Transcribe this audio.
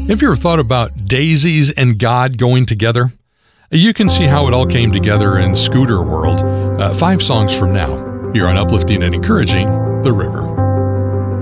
Have you ever thought about daisies and God going together? You can see how it all came together in Scooter World 5 songs from now, here on Uplifting and Encouraging the River.